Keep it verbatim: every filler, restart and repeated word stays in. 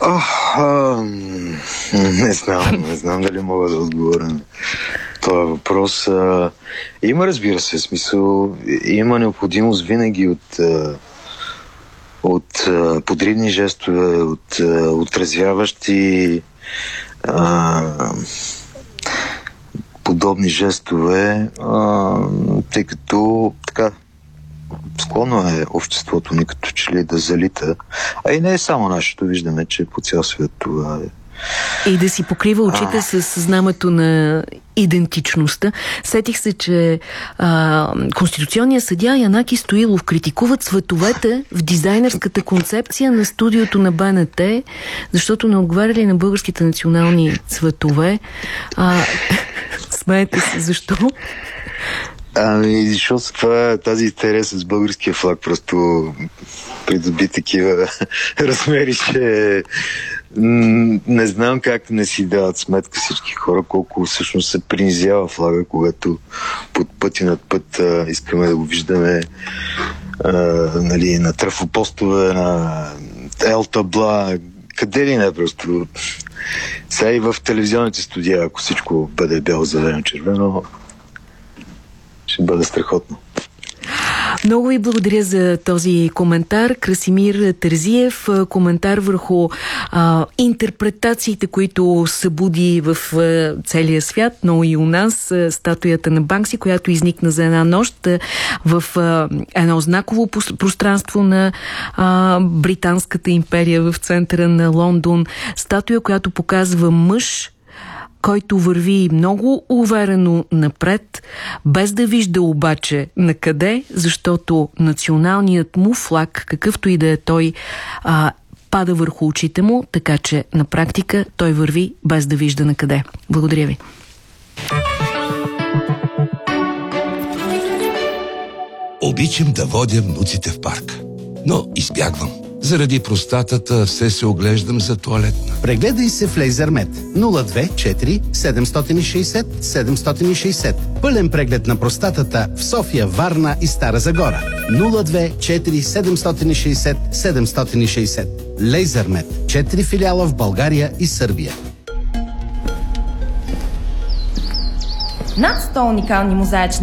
О, а, не знам, не знам дали мога да отговоря на този въпрос. А, има, разбира се, смисъл, има необходимост винаги от, а, от а, подривни жестове, от а, отрезвяващи а, подобни жестове, а, тъй като така склонно е обществото ни като че ли да залита. А и не е само нашето. Виждаме, че по цял свят това е. И да си покрива очите а... с знамето на идентичността. Сетих се, че а, конституционният съдия Янаки Стоилов критикува цветовете в дизайнерската концепция на студиото на Б Н Т, защото не отговаряли на българските национални цветове. А, смеете се, защо? Ами, защото това, тази интерес с българския флаг просто придоби такива размери, че не знам как не си дават сметка всички хора, колко всъщност се принизява флага, когато под път и над път а, искаме да го виждаме а, нали, на трафопостове, на ел-табла, къде ли не просто. Сега и в телевизионните студия, ако всичко бъде бяло, зелено, червено, ще бъде страхотно. Много ви благодаря за този коментар. Красимир Терзиев, коментар върху а, интерпретациите, които събуди в а, целия свят, но и у нас, а, статуята на Банкси, която изникна за една нощ а, в а, едно знаково пространство на а, Британската империя в центъра на Лондон. Статуя, която показва мъж, който върви много уверено напред, без да вижда обаче на къде, защото националният му флаг, какъвто и да е той, а, пада върху очите му, така че на практика той върви без да вижда на къде. Благодаря ви. Обичам да водя внуците в парк, но избягвам. Заради простатата все се оглеждам за тоалетна. Прегледай се в Лейзермет нула две четири седем шест нула седем шест нула. Пълен преглед на простатата в София, Варна и Стара Загора. нула две четири седем шест нула седем шест нула. Лейзермет. Четири филиала в България и Сърбия. Над сто уникални мозаични